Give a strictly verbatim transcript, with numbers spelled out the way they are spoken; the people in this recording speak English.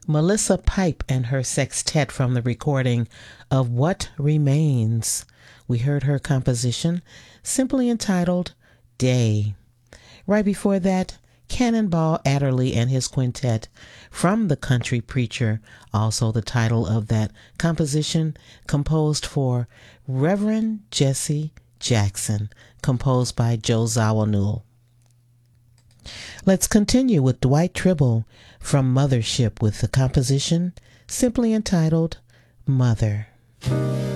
Melissa Pipe and her sextet from the recording of What Remains. We heard her composition, simply entitled Day. Right before that, Cannonball Adderley and his quintet from The Country Preacher, also the title of that composition, composed for Reverend Jesse Jackson, composed by Joe Zawinul. Let's continue with Dwight Tribble from Mothership with the composition simply entitled Mother.